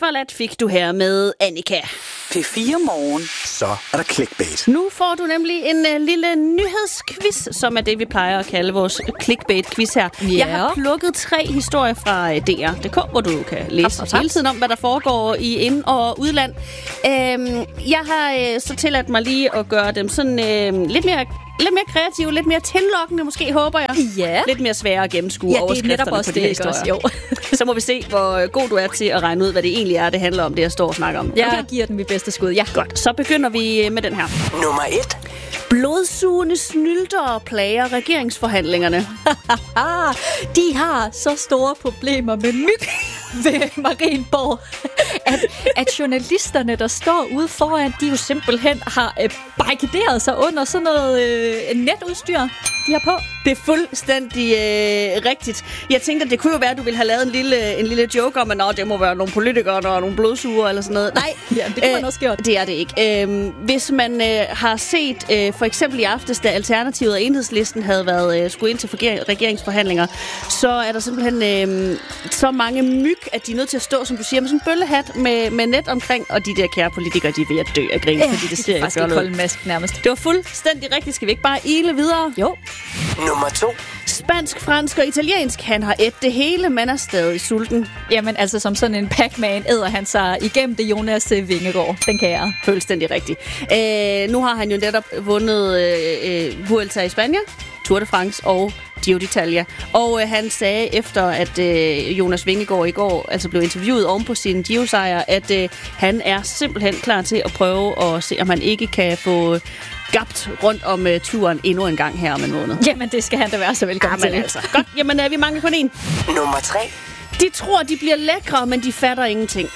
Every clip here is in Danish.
forladt fik du her med Annika. P4 Morgen. Så er der clickbait. Nu får du nemlig en lille nyhedsquiz, som er det, vi plejer at kalde vores clickbait-quiz her. Yeah. Jeg har plukket 3 historier fra DR.dk, hvor du kan læse hele tiden om, hvad der foregår i ind- og udland. Jeg har så tilladt mig lige at gøre dem sådan lidt mere kreative, lidt mere tillokkende, måske, håber jeg. Ja. Lidt mere svære at gennemskue overskrifterne på de her historier. Så må vi se, hvor god du er til at regne ud, hvad det egentlig er, det handler om, det jeg står og snakker om. Jeg giver den mit bedste skud, ja. Godt, så begynder vi med den her. Nummer 1. Blodsugende snyltere plager regeringsforhandlingerne. De har så store problemer med myg ved Marienborg, at journalisterne, der står ude foran, de jo simpelthen har barrikaderet sig under sådan noget netudstyr, de har på. Det er fuldstændig rigtigt. Jeg tænkte, at det kunne jo være, at du ville have lavet en lille joke om, at det må være nogle politikere og nogle blodsuger eller sådan noget. Nej, ja, det kunne man også gjort. Det er det ikke. Hvis man har set, for eksempel i aftes, da Alternativet og Enhedslisten havde været skulle ind til regeringsforhandlinger, så er der simpelthen så mange myg, at de er nødt til at stå, som du siger, med sådan en bøllehat med net omkring, og de der kære politikere, de er ved at dø af grin, fordi det ser faktisk ikke holde mask nærmest. Det var fuldstændig rigtigt. Skal vi ikke bare ile videre? Jo. Nummer 2. Spansk, fransk og italiensk. Han har ædt det hele, men er stadig sulten. Jamen altså, som sådan en Pac-Man æder han sig igennem det Jonas Vingegaard. Den kan jeg. Fuldstændig rigtigt. Nu har han jo netop vundet Vuelta i Spanien, Tour de France og Giro d'Italia. Og han sagde efter, at Jonas Vingegaard i går altså blev interviewet oven på sin Giro-sejr, at han er simpelthen klar til at prøve at se, om han ikke kan få gabt rundt om turen endnu en gang her om en måned. Jamen, det skal han da være så velkommen til. Altså. Godt, jamen vi mangler kun en. Nummer 3. De tror, de bliver lækre, men de fatter ingenting.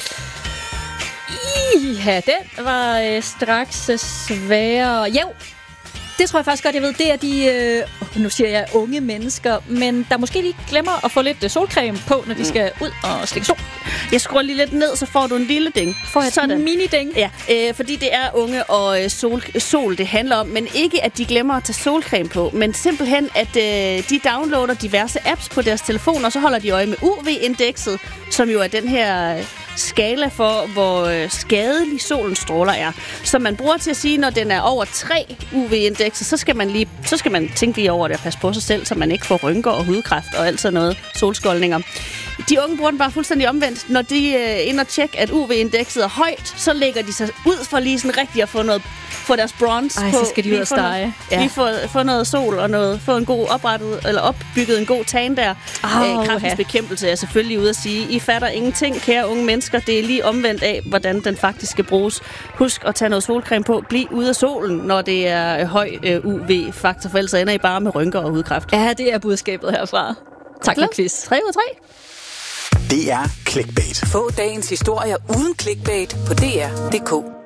Ja, den var straks sværere. Jo, det tror jeg faktisk godt, jeg ved. Det er de, nu siger jeg unge mennesker, men der måske lige glemmer at få lidt solcreme på, når de skal ud og slikke sol. Jeg skruer lige lidt ned, så får du en lille ding. Får jeg sådan en mini-ding? Ja, fordi det er unge og sol, det handler om. Men ikke, at de glemmer at tage solcreme på, men simpelthen, at de downloader diverse apps på deres telefoner, og så holder de øje med UV-indekset, som jo er den her skala for, hvor skadelig solens stråler er. Som man bruger til at sige, når den er over 3 UV-indekser, så skal man tænke lige over det og passe på sig selv, så man ikke får rynker og hudkræft og alt sådan noget, solskoldninger. De unge bruger den bare fuldstændig omvendt. Når de er inde og tjekke, at UV-indekset er højt, så lægger de sig ud for lige sådan rigtigt at få deres bronze på. Så skal de ud og stege. Lige få noget sol og få en god opbygget en god tan der. Kræftens bekæmpelse er selvfølgelig ude at sige, I fatter ingenting, kære unge mennesker. Det er lige omvendt af, hvordan den faktisk skal bruges. Husk at tage noget solcreme på. Bliv ude af solen, når det er høj UV-faktor, for ellers ender I bare med rynker og hudkræft. Ja, det er budskabet herfra. Tak for quiz. 3 ud af 3. Det er clickbait. Få dagens historier uden clickbait på dr.dk.